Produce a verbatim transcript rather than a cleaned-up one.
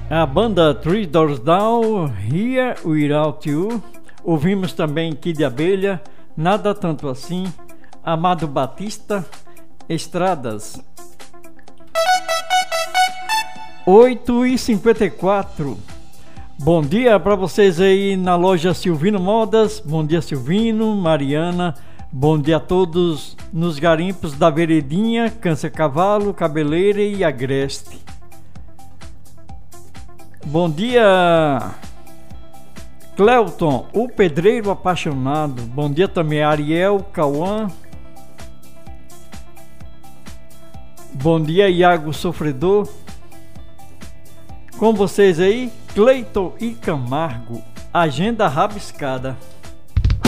A banda Three Doors Down, Here Without You. Ouvimos também Kid Abelha, Nada Tanto Assim, Amado Batista, Estradas. oito e cinquenta e quatro. Bom dia para vocês aí na loja Silvino Modas. Bom dia, Silvino, Mariana. Bom dia a todos nos garimpos da Veredinha, Câncer Cavalo, Cabeleira e Agreste. Bom dia, Cleuton, o pedreiro apaixonado. Bom dia também, Ariel, Cauã. Bom dia, Iago Sofredor. Com vocês aí, Cleiton e Camargo, agenda rabiscada.